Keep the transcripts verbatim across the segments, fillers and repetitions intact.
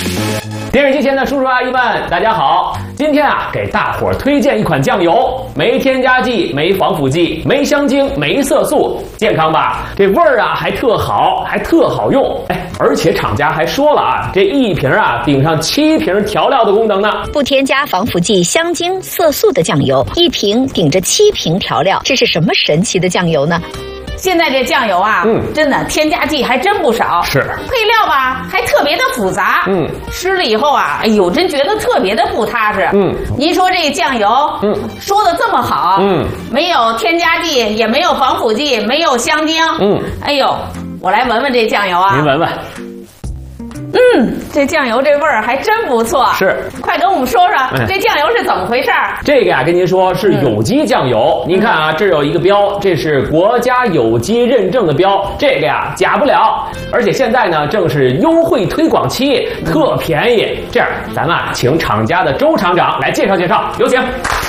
电视机前的叔叔阿姨们，大家好！今天啊，给大伙儿推荐一款酱油，没添加剂，没防腐剂，没香精，没色素，健康吧？这味儿啊还特好，还特好用。哎，而且厂家还说了啊，这一瓶啊顶上七瓶调料的功能呢。 不添加防腐剂、香精、色素的酱油，一瓶顶着七瓶调料，这是什么神奇的酱油呢？ 现在这酱油啊，嗯，真的添加剂还真不少， 是配料吧还特别的复杂， 嗯， 吃了以后啊，哎呦，真觉得特别的不踏实， 嗯， 您说这酱油，嗯，说的这么好， 嗯， 没有添加剂，也没有防腐剂，没有香精，嗯，哎呦，我来闻闻这酱油啊， 您闻闻。 嗯，这酱油这味儿还真不错。 是， 快跟我们说说、嗯、这酱油是怎么回事？ 这个呀，跟您说是有机酱油。嗯、您看啊，这有一个标，这是国家有机认证的标，这个呀假不了。而且现在呢，正是优惠推广期，特便宜。这样，咱们啊，请厂家的周厂长来介绍介绍，有请。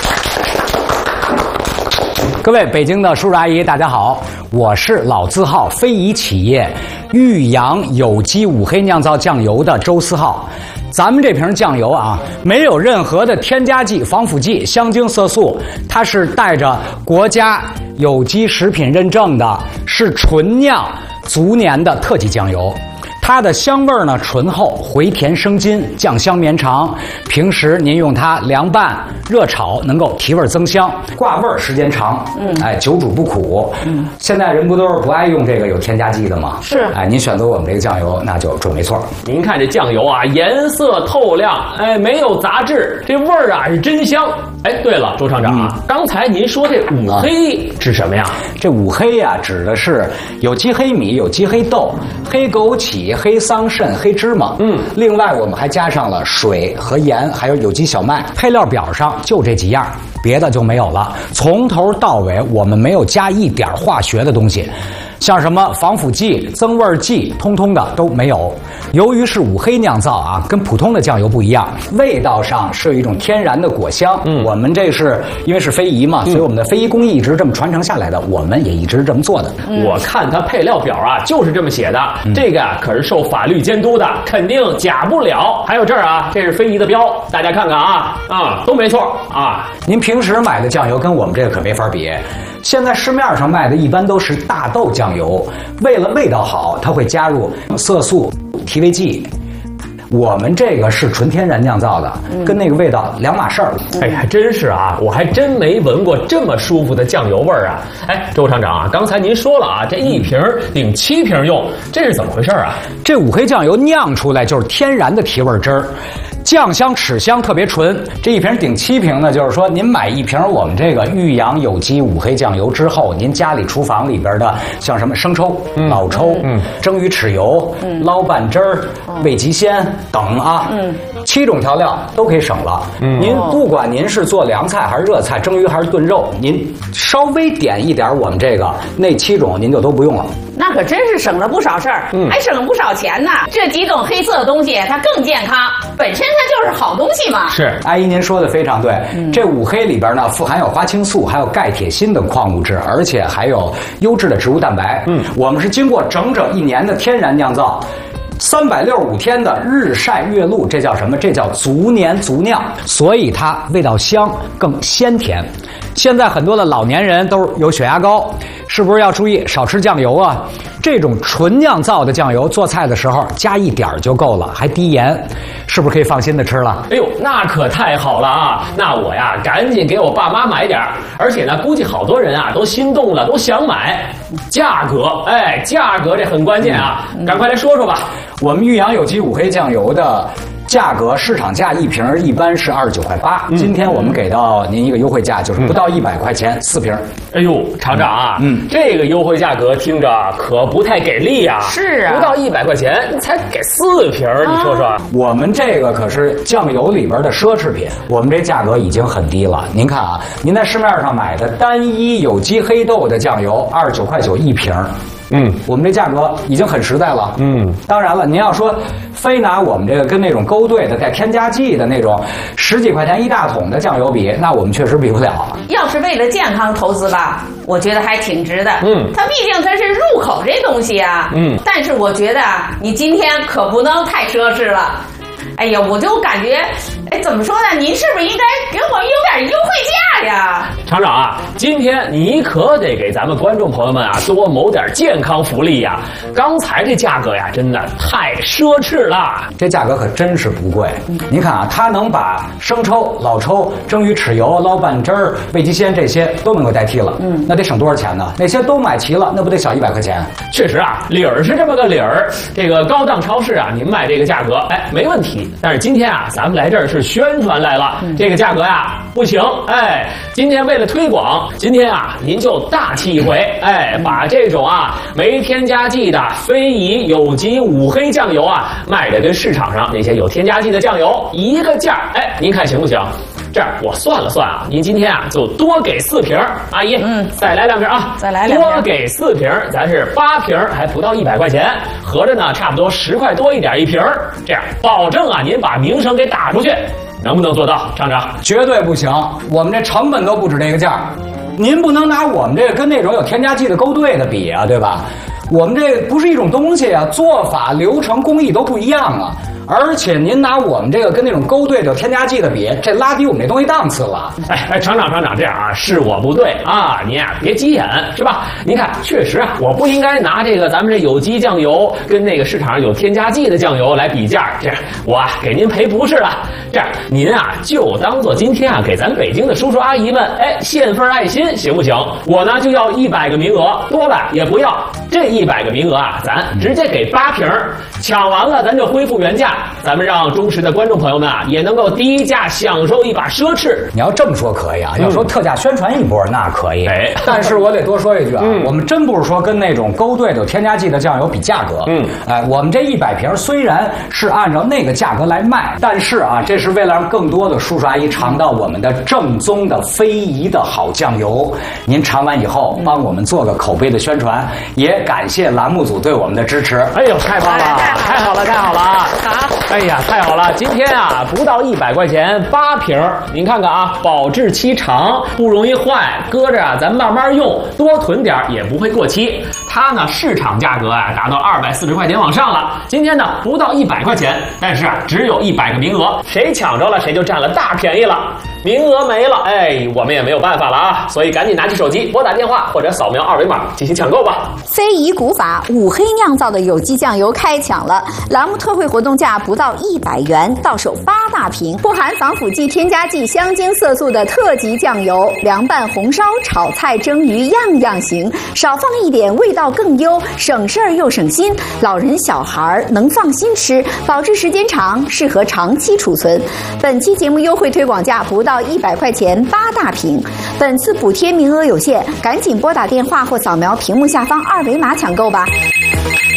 各位北京的叔叔阿姨，大家好，我是老字号非遗企业玉阳有机五黑酿造酱油的周思浩。咱们这瓶酱油啊，没有任何的添加剂、防腐剂、香精、色素，它是带着国家有机食品认证的，是纯酿足年的特级酱油。它的香味呢醇厚，回甜生津，酱香绵长。平时您用它凉拌、热炒，能够提味增香，挂味时间长。嗯，哎，久煮不苦。嗯，现在人不都是不爱用这个有添加剂的吗？ 是。 哎，您选择我们这个酱油，那就准没错。 您看这酱油啊，颜色透亮，哎，没有杂质，这味儿啊是真香。哎，对了，周厂长啊，嗯、刚才您说这五黑指什么呀？ 这五黑呀、啊，指的是有机黑米、有机黑豆、黑枸杞、黑桑葚、黑芝麻。嗯，另外我们还加上了水和盐，还有有机小麦。配料表上就这几样，别的就没有了。从头到尾我们没有加一点化学的东西，像什么防腐剂、增味剂，通通的都没有。由于是五黑酿造啊，跟普通的酱油不一样，味道上是有一种天然的果香。嗯，我们这是因为是非遗嘛，所以我们的非遗工艺一直这么传承下来的，我们也一直这么做的。 嗯、我看它配料表啊，就是这么写的。嗯、这个啊可是受法律监督的，肯定假不了。还有这儿啊，这是非遗的标，大家看看啊，啊都没错啊。 您平时买的酱油跟我们这个可没法比。现在市面上卖的一般都是大豆酱油，为了味道好，它会加入色素、提味剂。我们这个是纯天然酿造的，嗯、跟那个味道两码事儿。 哎，还真是啊，我还真没闻过这么舒服的酱油味儿啊！哎，周厂长啊，刚才您说了啊，这一瓶顶七瓶用，这是怎么回事啊？ 这五黑酱油酿出来就是天然的提味汁儿。酱香齿香特别纯，这一瓶顶七瓶呢，就是说您买一瓶我们这个玉阳有机五黑酱油之后，您家里厨房里边的像什么生抽、嗯、老抽、嗯、蒸鱼豉油、嗯、捞拌汁儿、嗯、味极鲜等啊，嗯、七种调料都可以省了。嗯、您不管您是做凉菜还是热菜，蒸鱼还是炖肉，您稍微点一点我们这个那七种您就都不用了。 那可真是省了不少事儿，嗯、还省了不少钱呢。这几种黑色的东西它更健康，本身它就是好东西嘛。 是，阿姨您说的非常对。嗯、这五黑里边呢，富含有花青素，还有钙、铁、锌等矿物质，而且还有优质的植物蛋白。嗯，我们是经过整整一年的天然酿造。三百六十五天的日晒月露，这叫什么？这叫足年足酿，所以它味道香，更鲜甜。现在很多的老年人都有血压高，是不是要注意少吃酱油啊？这种纯酿造的酱油做菜的时候加一点就够了，还低盐，是不是可以放心的吃了？ 哎呦，那可太好了啊！那我呀，赶紧给我爸妈买点，而且呢，估计好多人啊都心动了，都想买。价格，哎，价格这很关键啊，嗯、赶快来说说吧。 我们玉阳有机五黑酱油的价格，市场价一瓶一般是二十九块八，嗯、今天我们给到您一个优惠价，就是不到一百块钱、嗯、四瓶。 哎呦，厂长啊，嗯，这个优惠价格听着可不太给力啊。 是啊， 不到一百块钱才给四瓶，啊、你说说。 我们这个可是酱油里边的奢侈品，我们这价格已经很低了。您看啊，您在市面上买的单一有机黑豆的酱油，二十九块九一瓶。嗯，我们这价格已经很实在了。嗯，当然了，您要说非拿我们这个跟那种勾兑的带添加剂的那种十几块钱一大桶的酱油比，那我们确实比不了。 要是为了健康投资吧，我觉得还挺值的。嗯，它毕竟它是入口这东西啊。嗯，但是我觉得你今天可不能太奢侈了。 哎呀，我就感觉，哎，怎么说呢？您是不是应该给我们有点优惠价呀？ 厂长啊，今天你可得给咱们观众朋友们啊多谋点健康福利呀！刚才这价格呀，真的太奢侈了。 这价格可真是不贵。您看啊，它能把生抽、老抽、蒸鱼豉油、捞拌汁儿、味极鲜这些都能够代替了。嗯，那得省多少钱呢？那些都买齐了，那不得小一百块钱？ 确实啊，理儿是这么个理儿。这个高档超市啊，您卖这个价格，哎，没问题。但是今天啊，咱们来这儿是宣传来了，嗯、这个价格呀不行。哎，今天为了推广，今天啊，您就大气一回，哎，把这种啊没添加剂的非遗有机五黑酱油啊，卖的跟市场上那些有添加剂的酱油一个价，哎，您看行不行？这样我算了算啊，您今天啊就多给四瓶，阿姨，嗯，再来两瓶啊， 再来两瓶， 多给四瓶，咱是八瓶，还不到一百块钱，合着呢差不多十块多一点一瓶，这样保证啊您把名声给打出去，能不能做到，厂长？ 绝对不行，我们这成本都不止这个价，您不能拿我们这个跟那种有添加剂的勾兑的比啊，对吧？我们这不是一种东西啊，做法、流程、工艺都不一样啊。而且您拿我们这个跟那种勾兑的添加剂的比，这拉低我们这东西档次了。 哎哎，厂长厂长，这样啊，是我不对啊，您啊别急眼是吧？您看，确实啊，我不应该拿这个咱们这有机酱油跟那个市场上有添加剂的酱油来比价，这样我啊给您赔不是了。这样您啊就当做今天啊给咱北京的叔叔阿姨们哎献份爱心，行不行？我呢就要一百个名额，多了也不要。这一百个名额啊，咱直接给八瓶，抢完了咱就恢复原价。咱们让忠实的观众朋友们啊，也能够低价享受一把奢侈。 你要这么说可以啊，要说特价宣传一波那可以。 哎， 但是我得多说一句啊，嗯、我们真不是说跟那种勾兑的有添加剂的酱油比价格。嗯，哎，我们这一百瓶虽然是按照那个价格来卖，但是啊，这是为了让更多的叔叔阿姨尝到我们的正宗的非遗的好酱油。您尝完以后，帮我们做个口碑的宣传，也感谢栏目组对我们的支持。 哎呦，太棒了，太好了，太好了！ 好。 哎呀，太好了！今天啊，不到一百块钱八瓶，您看看啊，保质期长，不容易坏，搁着啊，咱慢慢用，多囤点也不会过期。它呢，市场价格啊，达到二百四十块钱往上了。今天呢，不到一百块钱，但是啊，只有一百个名额，谁抢着了，谁就占了大便宜了。名额没了，哎，我们也没有办法了啊，所以赶紧拿起手机，拨打电话或者扫描二维码进行抢购吧。 非遗古法五黑酿造的有机酱油开抢了，栏目特惠活动价不到一百元，到手八大瓶，不含防腐剂、添加剂、香精、色素的特级酱油，凉拌、红烧、炒菜、蒸鱼样样行，少放一点味道更优，省事儿又省心，老人小孩能放心吃，保质时间长，适合长期储存。本期节目优惠推广价不到一百块钱八大瓶，本次补贴名额有限，赶紧拨打电话或扫描屏幕下方二维码抢购吧。